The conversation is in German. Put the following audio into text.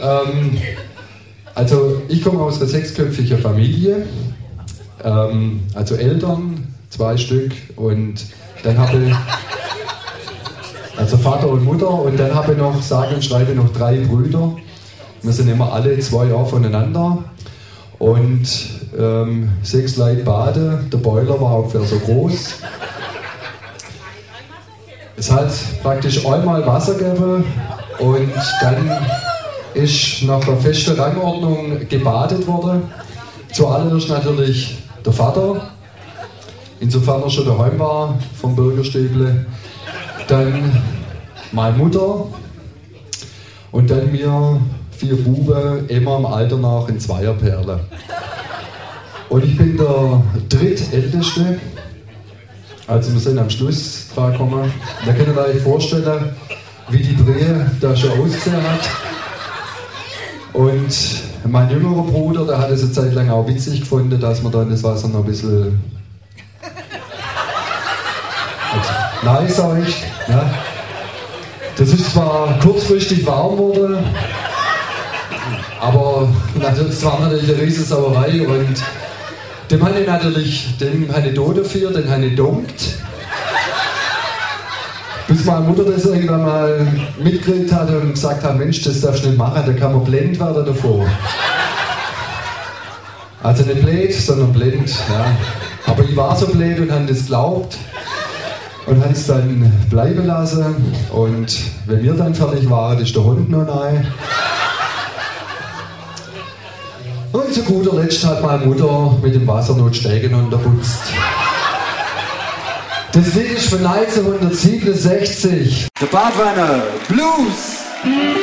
Also ich komme aus einer 6-köpfigen Familie, also Eltern, 2 Stück und dann habe ich, also Vater und Mutter und dann habe ich noch, sage und schreibe, noch 3 Brüder. Wir sind immer alle 2 Jahre voneinander und 6 Leute baden, der Boiler war ungefähr so groß. Es hat praktisch einmal Wasser gegeben und dann ist nach der festen Rangordnung gebadet worden. Zuallererst natürlich der Vater, insofern er schon daheim war vom Bürgerstäble. Dann meine Mutter und dann wir 4 Buben, immer im Alter nach in Zweierperle. Und ich bin der drittälteste, also wir sind am Schluss dran gekommen. Da könnt ihr euch vorstellen, wie die Brehe da schon ausgesehen hat. Und mein jüngerer Bruder, der hat es eine Zeit lang auch witzig gefunden, dass man dann das Wasser noch ein bisschen nein, sag ich. Ja. Das ist zwar kurzfristig warm geworden, aber es war natürlich eine riesige Sauerei und dem habe ich natürlich den Tod dafür, den habe ich dummt. Bis meine Mutter das irgendwann mal mitgekriegt hat und gesagt hat, Mensch, das darfst du nicht machen, da kann man blind werden davor. Also nicht blöd, sondern blind. Ja. Aber ich war so blöd und habe das geglaubt und habe es dann bleiben lassen. Und wenn wir dann fertig waren, ist der Hund noch rein. Und zu guter Letzt hat meine Mutter mit dem Wassernotsteigen unterputzt. Das Lied ist von 1967. Der Badwanner Blues.